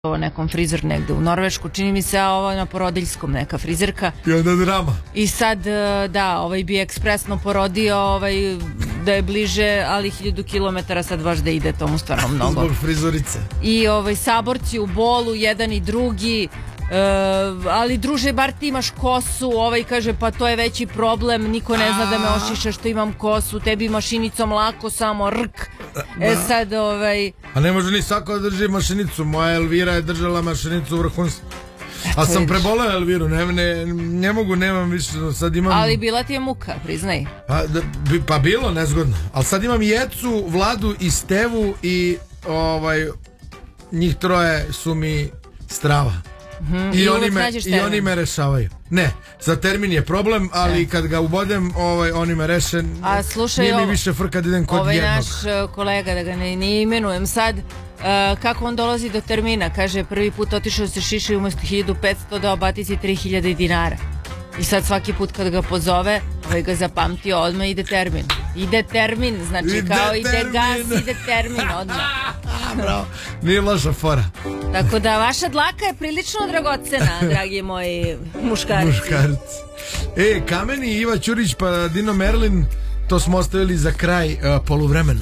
nekom frizor negde u Norvešku, čini mi se, a ovo na porodiljskom neka frizerka. I onda drama. I sad, da, ovaj bi ekspresno porodio, da je bliže, ali 1000 kilometara sad baš da ide, tomu stvarno mnogo. Zbog frizorice. I saborci u bolu, jedan i drugi, ali druže, bar ti imaš kosu, kaže pa to je veći problem, niko ne zna da me ošiša što imam kosu, tebi mašinicom lako samo rk. Sad a ne može ni svako da drži mašinicu, moja Elvira je držala mašinicu vrhunski. A sam prebolao Elviru, ne mogu, nemam više, sad imam... Ali bila ti je muka, priznaj. Pa bilo, nezgodno. Ali sad imam Jecu, Vladu i Stevu i njih troje su mi strava. I oni me rešavaju. Ne, za termin je problem, ali kad ga ubodem, oni me reše. A slušaj, nije mi više frka da idem kod jednog. naš kolega, da ga ne imenujem sad, kako on dolazi do termina, kaže prvi put otišao se šiša i umesto 1500 dao batici 3000 dinara. I sad svaki put kad ga pozove, ga zapamtio, odmah ide termin. Ide termin, znači kao ide gas, ide termin odmah. Bravo, nije loša fora. Tako da vaša dlaka je prilično dragocena, dragi moji muškarci. Kameni, Iva Ćurić pa Dino Merlin, to smo ostavili za kraj poluvremena.